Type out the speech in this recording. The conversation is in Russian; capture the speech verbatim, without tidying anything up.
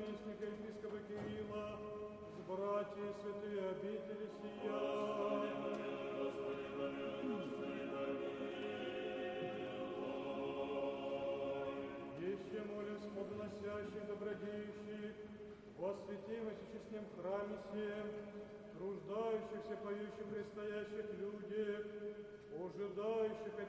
наместника епископа Кирилла, с братьями святые обители сия. Еще молим сподносящих, добродеющих, во святем и честном храме сем, труждающихся, поющих, предстоящих людях, ожидающих